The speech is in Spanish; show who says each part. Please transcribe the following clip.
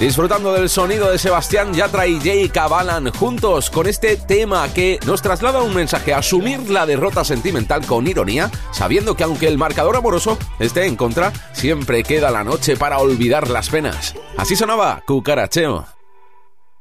Speaker 1: Disfrutando del sonido de Sebastián Yatra y Jake Avalan juntos con este tema que nos traslada un mensaje: asumir la derrota sentimental con ironía, sabiendo que aunque el marcador amoroso esté en contra, siempre queda la noche para olvidar las penas. Así sonaba Cucaracheo.